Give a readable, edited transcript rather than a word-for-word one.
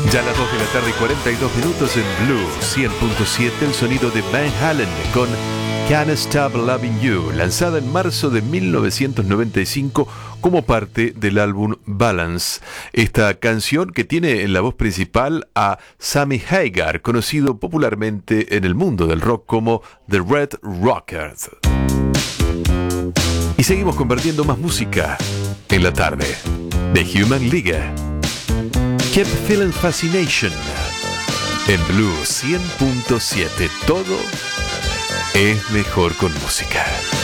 Ya a las 2 de la tarde y 42 minutos en Blue 100.7, el sonido de Van Halen con Can't Stop Loving You, lanzada en marzo de 1995 como parte del álbum Balance. Esta canción que tiene en la voz principal a Sammy Hagar, conocido popularmente en el mundo del rock como The Red Rockers. Y seguimos compartiendo más música en la tarde de Human League. Keep Feeling Fascination en Blue 100.7. Todo es mejor con música.